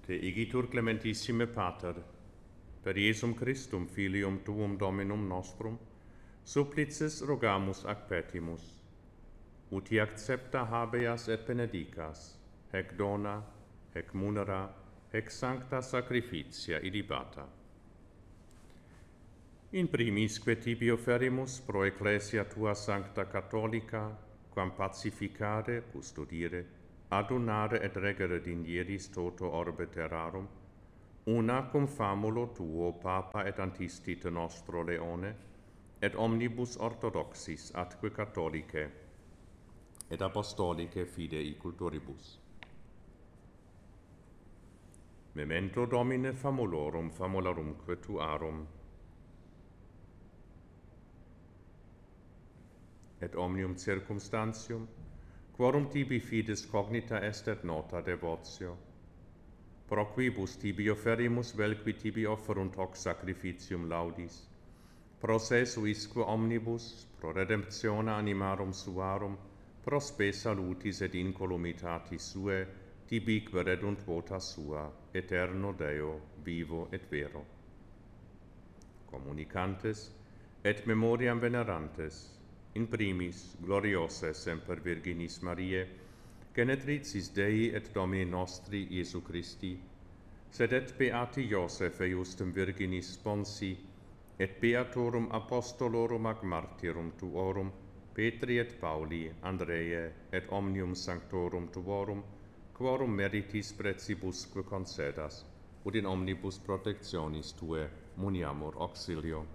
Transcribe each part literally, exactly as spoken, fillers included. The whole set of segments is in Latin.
Te igitur clementissime Pater, per Iesum Christum filium tuum Dominum nostrum, supplices rogamus ac petimus, uti accepta habeas et benedicas, hec dona, hec munera, hec sancta sacrificia ilibata. In primisque tibi oferimus pro ecclesia tua sancta catholica, quam pacificare, custodire, adunare et regere dinieris toto orbe terrarum, una cum famulo tuo Papa et antistite nostro Leone, et omnibus orthodoxis atque catholicae, et apostolicae fidei culturibus. Memento Domine famulorum famularumque tuarum, et omnium circumstantium, quorum tibi fides cognita est et nota devotio, pro quibus tibi oferimus vel qui tibi offerunt hoc sacrificium laudis, pro se suisque omnibus, pro redemptione animarum suarum, pro spe salutis et incolumitatis sue, tibi queredunt vota sua, eterno Deo, vivo et vero. Communicantes et memoriam venerantes, in primis gloriose semper Virginis Mariae, genetricis Dei et Domini nostri Iesu Christi, sed et beati Iosef eiustem Virginis sponsi, et beatorum apostolorum ac martyrum tuorum, Petri et Pauli, Andreae, et omnium sanctorum tuorum, quorum meritis precibusque concedas, ut in omnibus protectionis tue muniamur auxilio.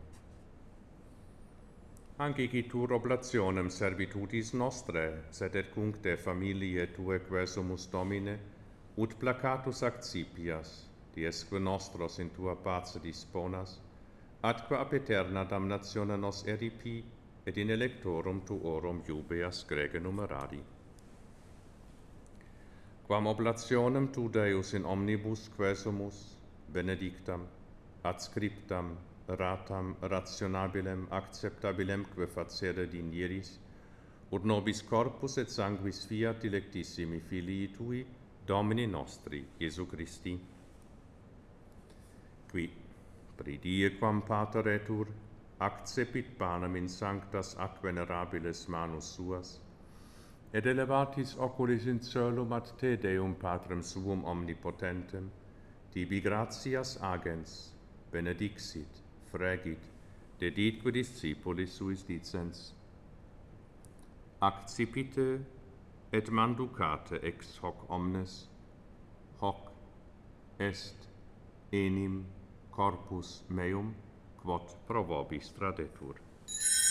Anc igitur oblationem servitudis nostre, sed et cuncte familiae tue quesumus Domine, ut placatus accipias, diesque nostros in tua pace disponas, atque ab aeterna damnatione nos eripi, et in electorum tuorum iubeas grege numerari. Quam oblationem tu Deus in omnibus quesumus, benedictam, adscriptam, ratam, rationabilem, acceptabilemque facere dinieris, ut nobis corpus et sanguis fiat dilectissimi filii tui, Domini nostri, Iesu Christi. Qui, pridie quam Pater etur, accepit panem in sanctas ac venerabiles manus suas, et elevatis oculis in coelum ad te Deum Patrem suum omnipotentem, tibi gratias agens, benedixit, fregit, deditque discipulis suis dicens. Accipite et manducate ex hoc omnes, hoc est enim corpus meum, quod pro vobis tradetur.